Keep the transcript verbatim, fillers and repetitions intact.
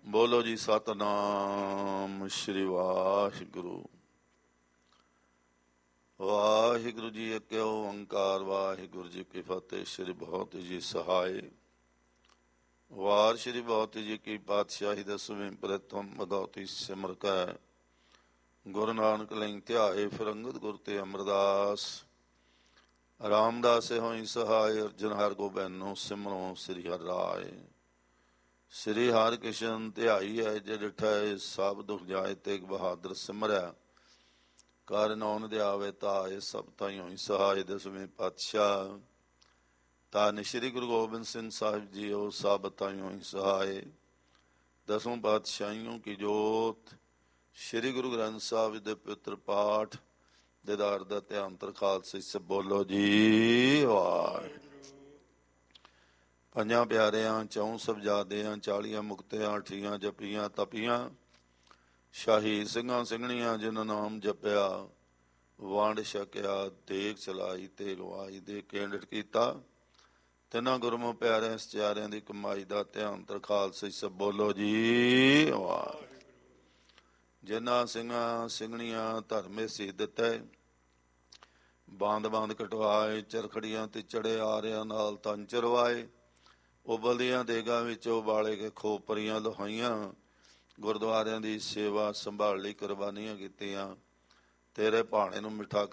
ਬੋਲੋ ਜੀ ਸਤਿਨਾਮ ਸ਼੍ਰੀ ਵਾਹਿਗੁਰੂ। ਵਾਹਿਗੁਰੂ ਜੀ ਇੱਕ ਓੰਕਾਰ, ਵਾਹਿਗੁਰੂ ਜੀ ਕੀ ਫਤਿਹ। ਸ਼੍ਰੀ ਬਹੁਤ ਜੀ ਸਹਾਏ। ਵਾਰ ਸ਼੍ਰੀ ਬਹੁਤ ਜੀ ਕੀ ਪਾਤਸ਼ਾਹੀ ਦਸਵੇਂ ਪ੍ਰਥਮ ਮਦੌਤੀ ਸਿਮਰ ਕੈ। ਗੁਰੂ ਨਾਨਕ ਲਈ ਧਿਆਏ ਫਿਰੰਗਤ ਗੁਰ ਤੇ ਅਮਰਦਾਸ। ਰਾਮਦਾਸ ਹੋਈ ਸਹਾਏ, ਅਰਜਨ ਹਰ ਗੋਬਿੰਦੋ ਸਿਮਰੋ ਸ੍ਰੀ ਹਰਿ ਰਾਏ। ਸ੍ਰੀ ਹਰਿ ਕ੍ਰਿਸ਼ਨ ਧਿਆਈ ਹੈ ਜੇ ਡਿਠੈ, ਸਭ ਦੁਖ ਜਾਏ ਤੇਗ ਬਹਾਦਰ ਸਿਮਰਿਆ। ਕਰ ਨੌਨ ਦਿਆਵੇ ਤਾਏ, ਸਭ ਤਾਈ ਹੋਈ ਸਹਾਏ। ਦਸਵੇਂ ਪਾਤਸ਼ਾਹ ਧੰਨ ਸ਼੍ਰੀ ਗੁਰੂ ਗੋਬਿੰਦ ਸਿੰਘ ਸਾਹਿਬ ਜੀਓ, ਸਭ ਤਾਈ ਹੋਈ ਸਹਾਏ। ਦਸੋਂ ਪਾਤਸ਼ਾਹੀਓਂ ਕੀ ਜੋਤ, ਸ਼੍ਰੀ ਗੁਰੂ ਗ੍ਰੰਥ ਸਾਹਿਬ ਦੇ ਪਵਿੱਤਰ ਪਾਠ ਦੀਦਾਰ ਦਾ ਧਿਆਨ ਤਰ ਖਾਲਸੇ ਸੇ ਬੋਲੋ ਜੀ ਵਾਹਿਗੁਰੂ। ਪੰਜਾਂ ਪਿਆਰਿਆਂ, ਚੌਂ ਸਾਹਿਬਜ਼ਾਦਿਆਂ, ਚਾਲੀਆਂ ਮੁਕਤਿਆਂ, ਅਠੀਆਂ ਜਪੀਆਂ ਤਪੀਆਂ, ਸ਼ਾਹੀ ਸਿੰਘਾਂ ਸਿੰਘਣੀਆਂ ਜਿਨ ਨਾਮ ਜਪਿਆ, ਵੰਡ ਛਕਿਆ, ਦੇਗ ਚਲਾਈ ਤੇ ਲਵਾਈ ਦੇ ਕੇਂਦਰਿਤ ਕੀਤਾ। ਤਿੰਨਾਂ ਗੁਰਮੁਖ ਪਿਆਰਿਆਂ ਸਚਿਆਰਿਆਂ ਦੀ ਕਮਾਈ ਦਾ ਧਿਆਨ ਤਰ ਖਾਲਸੇ ਸੇ ਬੋਲੋ ਜੀ ਵਾਹਿਗੁਰੂ। ਜਿਨ੍ਹਾਂ ਸਿੰਘਾਂ ਸਿੰਘਣੀਆਂ ਧਰਮੇ ਸੀ ਦਿੱਤੇ, ਬਾਂਦ ਬਾਂਦ ਕਟਵਾਏ, ਚਰਖੜੀਆਂ ਤੇ ਚੜੇ ਆਰਿਆਂ ਨਾਲ ਤਨ ਚਰਵਾਏ। ਉਬਲਦੀਆਂ ਦੇਗਾਂ ਵਿੱਚ ਉਬਾਲੇ ਕੇ ਖੋਪਰੀਆਂ ਲਹਾਈਆਂ, ਗੁਰਦੁਆਰਿਆਂ ਦੀ ਸੇਵਾ ਸੰਭਾਲੀ ਕੁਰਬਾਨੀਆਂ ਕੀਤੀਆਂ। ਤੇਰੇ ਭਾਣੇ ਨੂੰ ਮਿੱਠਾ